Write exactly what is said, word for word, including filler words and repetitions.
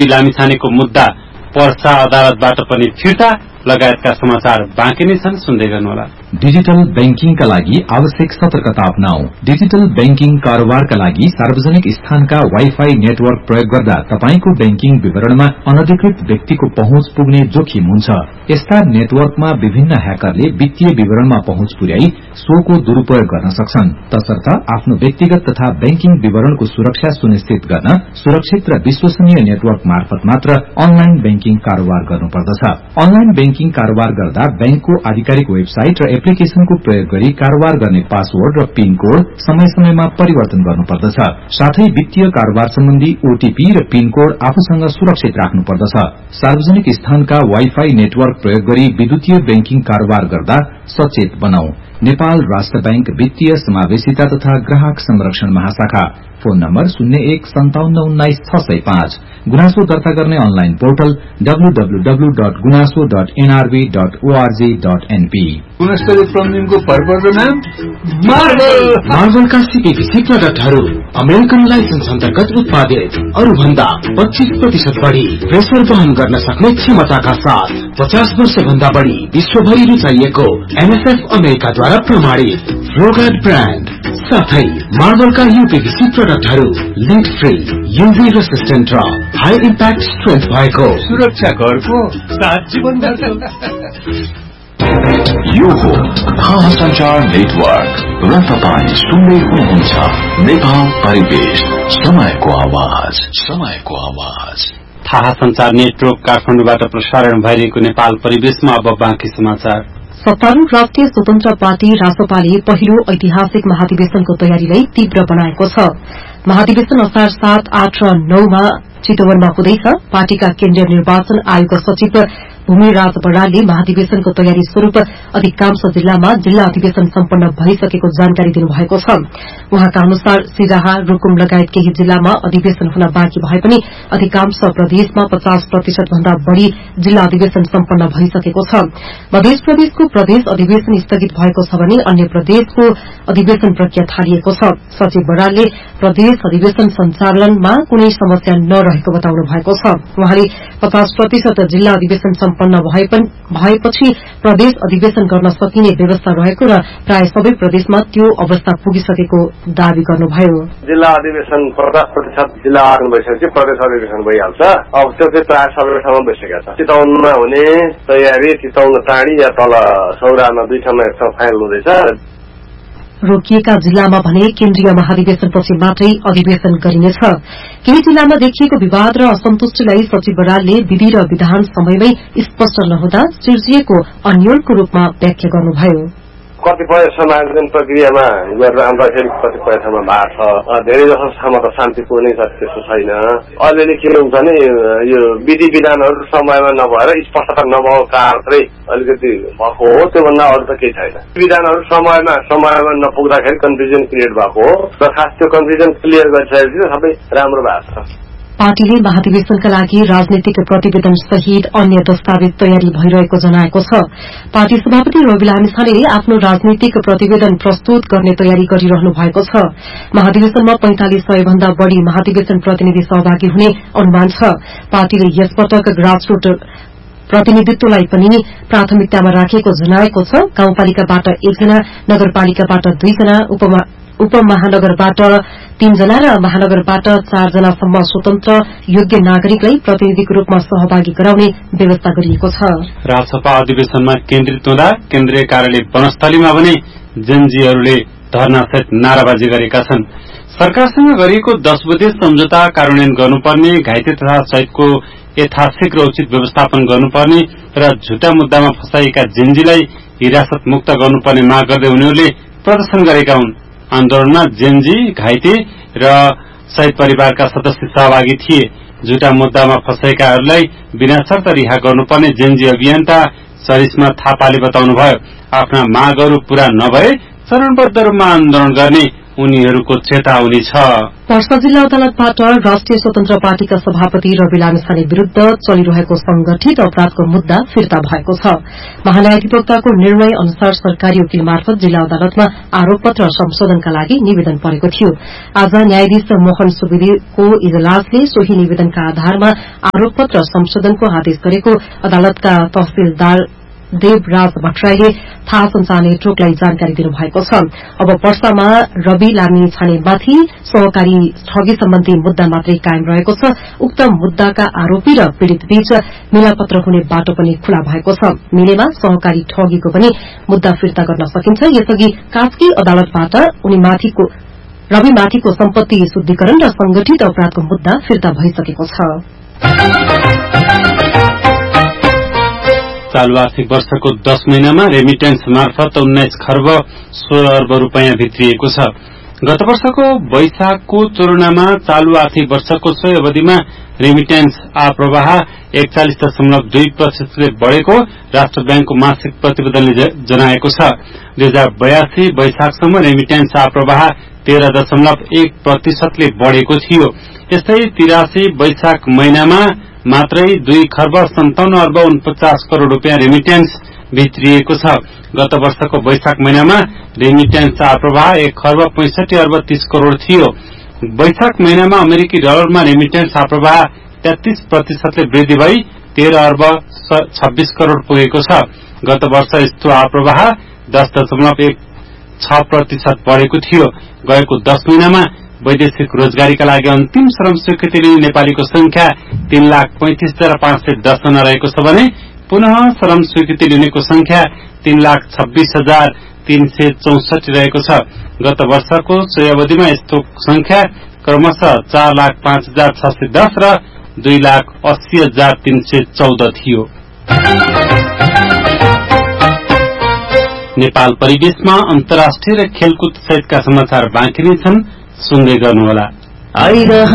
लामिछानेको मुद्दा पर्सा अदालतबाट पनि फिर्ता लगायतका समाचार बाँकी नै छन्, सुन्दै गर्नुहोला। डिजिटल बैंकिङका लागि आवश्यक सतर्कता अपनाऊ। डिजिटल बैंकिङ कारोबारका लागि सार्वजनिक स्थानका वाईफाई नेटवर्क प्रयोग गर्दा तपाईको बैंकिङ विवरणमा अनधिकृत व्यक्तिको पहुँच पुग्ने जोखिम हुन्छ। यस्ता नेटवर्कमा विभिन्न ह्याकरले वित्तीय विवरणमा पहुँच पुर्याई सोको दुरूपयोग गर्न सक्छन्। तसर्थ आफ्नो व्यक्तिगत तथा बैंकिङ विवरणको सुरक्षा सुनिश्चित गर्न सुरक्षित र विश्वसनीय नेटवर्क मार्फत मात्र अनलाइन बैंकिङ कारोबार गर्नुपर्दछ। अनलाइन बैंकिङ कारोबार गर्दा बैंकको आधिकारिक वेबसाइट र एप्लिकेशनको प्रयोग गरी कारोबार गर्ने पासवर्ड र पिन कोड समय समयमा परिवर्तन गर्नुपर्दछ। साथै वित्तीय कारोबार सम्बन्धी ओटीपी र पिन कोड आफूसँग सुरक्षित राख्नुपर्दछ। सार्वजनिक स्थानका वाईफाई नेटवर्क प्रयोग गरी विद्युतीय बैंकिङ कारोबार गर्दा सचेत बनाऊ। नेपाल राष्ट्र बैंक वित्तीय समावेशिता तथा ग्राहक संरक्षण महाशाखा। फोन नम्बर शून्य एक सन्ताउन्न उन्नाइस छ सय पाँच। गुनासो दर्ता गर्ने online portal W W W dot गुनासो dot NRB dot ORG dot NP. गुणस्तरीय प्लम्बिङको भरपर्दो नाम मार्बल। मार्बलका सीपीभीसी प्रडक्टहरू अमेरिकन लाइसेन्स अन्तर्गत उत्पादित, अरूभन्दा पच्चीस प्रतिशत बढ़ी प्रेसर वहन गर्न सक्ने क्षमताका साथ पचास वर्ष भन्दा बढ़ी विश्वभरि रुचाइएको एनएसएफ अमेरिकाद्वारा प्रमाणित रोगार्ड ब्रान्ड। साथै मार्बलका यूपीभीसी प्रडक्टहरू लिड फ्री, यूभी रेसिस्टेन्ट र हाई इम्प्याक्ट स्ट्रेन्थ भएको सुरक्षा घरको सात जीवन यो हो महासञ्चार नेटवर्क र तपाईँ सुन्दै हुनुहुन्छ नेपाल परिवेश, समयको आवाज, समयको आवाज। थाहा संचार नेटवर्क काठमाडौँबाट प्रसारण भइरहेको नेपाल परिवेशमा अब बाँकी समाचार। सत्तारूढ़ राष्ट्रिय स्वतन्त्र पार्टी रासोपाले पहिलो ऐतिहासिक महाधिवेशनको तयारीलाई तीव्र बनाएको छ। महाधिवेशन असार सात, आठ र नौमा चितवनमा हुँदैछ। पार्टीका केन्द्रीय निर्वाचन आयोग सचिव भूमिराज बरालले महाधिवेशनको तयारी स्वरूप अधिकांश जिल्लामा जिल्ला अधिवेशन सम्पन्न भइसकेको जानकारी दिनुभएको छ। उहाँका अनुसार सिराहा, रुकुम लगायत केही जिल्लामा अधिवेशन हुन बाँकी भए पनि अधिकांश प्रदेशमा पचास प्रतिशत भन्दा बढ़ी जिल्ला अधिवेशन सम्पन्न भइसकेको छ। मध्य प्रदेशको प्रदेश अधिवेशन स्थगित भएको छ भने अन्य प्रदेशको अधिवेशन प्रक्रिया थालिएको छ। सचिव बरालले प्रदेश अधिवेशन सञ्चालनमा कुनै समस्या नरहेको बताउनु भएको छ। उहाँले पचास प्रतिशत जिल्ला अधिवेशन सम्पन्न भएपछि प्रदेश अधिवेशन गर्न सकिने व्यवस्था रहेको र प्राय सबै प्रदेशमा त्यो अवस्था पुगिसकेको दावी गर्नुभयो। जिल्ला अधिवेशन पचास प्रतिशत जिल्ला आरक्षण भइसकेपछि प्रदेश अधिवेशन भइहाल्छ। अब त्यो चाहिँ प्राय सबै ठाउँमा भइसकेको छ। चितवनमा हुने तयारी चितवन टाढी या तल सौरामा दुई ठाउँमा एक ठाउँ फाइनल हुँदैछ। रोकिएका जिल्लामा भने केन्द्रीय महाधिवेशनपछि मात्रै अधिवेशन गरिनेछ। केही जिल्लामा देखिएको विवाद र असन्तुष्टिलाई सचिव बरालले विधि र विधान समयमै स्पष्ट नहुँदा सिर्जिएको अन्यलको रूपमा व्याख्या गर्नुभयो। कतिपय समायोजन प्रक्रियामा गरेर आउँदाखेरि कतिपय ठाउँमा भएको छ। धेरै जसो ठाउँमा त शान्तिपूर्ण छ, त्यस्तो छैन। अलिअलि के हुन्छ भने यो विधि विधानहरू समयमा नभएर स्पष्टता नभएको कारणले अलिकति भएको हो। त्योभन्दा अरू त केही छैन। विधानहरू समयमा समयमा नपुग्दाखेरि कन्फ्युजन क्रिएट भएको हो र खास त्यो कन्फ्युजन क्लियर गरिसकेपछि सबै राम्रो भएको छ। पार्टीले महाधिवेशनका लागि राजनीतिक प्रतिवेदन सहित अन्य दस्तावेज तयारी भइरहेको जनाएको छ। पार्टी सभापति रवि लामिछानेले आफ्नो राजनीतिक प्रतिवेदन प्रस्तुत गर्ने तयारी गरिरहनु भएको छ। महाधिवेशनमा पैंतालिस सय भन्दा बढ़ी महाधिवेशन प्रतिनिधि सहभागी हुने अनुमान छ। पार्टीले यसपटक ग्रासरूट प्रतिनिधित्वलाई पनि प्राथमिकतामा राखेको जनाएको छ। गाउँपालिकाबाट एकजना, नगरपालिकाबाट दुईजना, उपमहानगरबाट तीनजना र महानगरबाट चारजनासम्म स्वतन्त्र योग्य नागरिकलाई प्रतिनिधिको रूपमा सहभागी गराउने व्यवस्था गरिएको छ। राजसभा अधिवेशनमा केन्द्रित हुँदा केन्द्रीय कार्यालय वनस्थलीमा भने जेनजीहरूले धरनासहित नाराबाजी गरेका छन्। सरकारसँग गरिएको दस बुँदे सम्झौता कार्यान्वयन गर्नुपर्ने, घाइते तथा शहीदको यथाशीघ्र उचित व्यवस्थापन गर्नुपर्ने र झुटा मुद्दामा फसाइएका जेनजीलाई हिरासत मुक्त गर्नुपर्ने माग गर्दै उनीहरूले प्रदर्शन गरेका हुन्। आन्दोलनमा जेनजी, घाइते र शहीद परिवारका सदस्य सहभागी थिए। झुटा मुद्दामा फँसेकाहरूलाई बिना शर्त रिहा गर्नुपर्ने जेनजी अभियन्ता सरिस्मा थापाले बताउनुभयो। आफ्ना मागहरू पूरा नभए चरणबद्ध रूपमा आन्दोलन गर्ने उनीहरूको चेतावनी छ। पर्सा जिल्ला अदालतबाट राष्ट्रिय स्वतन्त्र पार्टीका सभापति रवि लामिछाने विरूद्ध चलिरहेको संगठित अपराधको मुद्दा फिर्ता भएको छ। महान्यायाधिवक्ताको निर्णय अनुसार सरकारी वकिल मार्फत जिल्ला अदालतमा आरोपपत्र संशोधनका लागि निवेदन परेको थियो। आज न्यायाधीश मोहन सुवेदीको इजलासले सोही निवेदनका आधारमा आरोपपत्र संशोधनको आदेश गरेको अदालतका तहसीलदार देवराज भट्टराईले थाहा संचार नेटवर्कलाई जानकारी दिनुभएको छ। अब पर्सामा रवि लामिछानेमाथि सहकारी ठगी सम्बन्धी मुद्दा मात्रै कायम रहेको छ। उक्त मुद्दाका आरोपी र पीड़ित बीच मिलापत्र हुने बाटो पनि खुला भएको छ। मिलेमा सहकारी ठगीको पनि मुद्दा फिर्ता गर्न सकिन्छ। यसअघि कास्की अदालतबाट उनीमाथिको रविमाथिको सम्पत्ति शुद्धिकरण र संगठित अपराधको मुद्दा फिर्ता भइसकेको छ। चालू आर्थिक वर्षको दश महिनामा रेमिटेन्स मार्फत उन्नाइस खर्ब सोह्र अर्ब रूपियाँ भित्रिएको छ। गत वर्षको वैशाखको तुलनामा चालू आर्थिक वर्षको सोही अवधिमा रेमिटेन्स आप्रवाह एकचालिस दशमलव दुई प्रतिशतले बढ़ेको राष्ट्र ब्याङ्कको मासिक प्रतिवेदनले जनाएको छ। दुई हजार बयासी वैशाखसम्म रेमिटेन्स आप्रवाह तेह्र दशमलव एक प्रतिशतले बढ़ेको थियो। यस्तै तिरासी वैशाख महिनामा मात्रै दुई खर्ब सन्ताउन्न अर्ब उनपचास करोड़ रूपियाँ रेमिटेन्स भित्रिएको छ। गत वर्षको वैशाख महिनामा रेमिटेन्स आप्रवाह एक खर्ब पैंसठी अर्ब तीस करोड़ थियो। वैशाख महिनामा अमेरिकी डलरमा रेमिटेन्स आप्रवाह तेत्तीस प्रतिशतले वृद्धि भई तेह्र अर्ब छब्बीस करोड़ पुगेको छ। गत वर्ष यस्तो आप्रवाह दस दशमलव एक छ प्रतिशत बढ़ेको थियो। गएको दश महिनामा वैदेशिक रोजगारीका लागि अन्तिम श्रम स्वीकृति लिने नेपालीको संख्या तीन लाख पैंतिस हजार पाँच सय दस जना रहेको छ भने पुनः श्रम स्वीकृति लिनेको संख्या तीन लाख छब्बीस हजार तीन सय चौसठी रहेको छ। गत वर्षको सोही अवधिमा यस्तो संख्या क्रमशः चार लाख पाँच हजार छ सय दस र दुई लाख अस्सी हजार तीन सय चौध थियो। नेपाल परिवेशमा अन्तर्राष्ट्रिय र खेलकुद सहितका समाचार बाँकी नै छन्, सुन्दै गर्नुहोला।